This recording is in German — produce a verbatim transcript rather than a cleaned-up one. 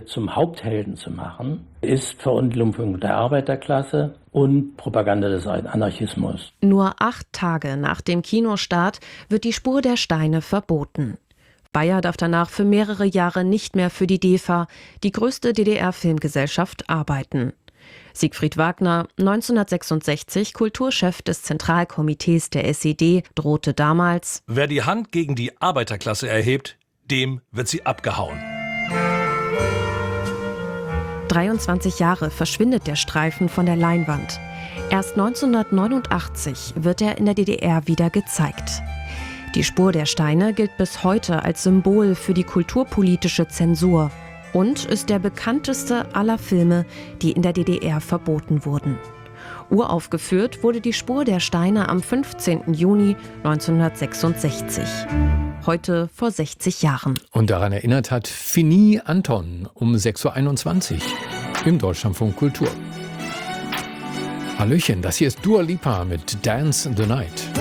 zum Haupthelden zu machen, ist Verunglimpfung der Arbeiterklasse und Propaganda des Anarchismus. Nur acht Tage nach dem Kinostart wird die Spur der Steine verboten. Beyer darf danach für mehrere Jahre nicht mehr für die D E F A, die größte D D R-Filmgesellschaft, arbeiten. Siegfried Wagner, neunzehnhundertsechsundsechzig Kulturchef des Zentralkomitees der S E D, drohte damals: Wer die Hand gegen die Arbeiterklasse erhebt, dem wird sie abgehauen. dreiundzwanzig Jahre verschwindet der Streifen von der Leinwand. Erst neunzehnhundertneunundachtzig wird er in der D D R wieder gezeigt. Die Spur der Steine gilt bis heute als Symbol für die kulturpolitische Zensur und ist der bekannteste aller Filme, die in der D D R verboten wurden. Uraufgeführt wurde die Spur der Steine am fünfzehnten Juni neunzehnhundertsechsundsechzig. Heute vor sechzig Jahren. Und daran erinnert hat Fini Anton um sechs Uhr einundzwanzig im Deutschlandfunk Kultur. Hallöchen, das hier ist Dua Lipa mit Dance in the Night.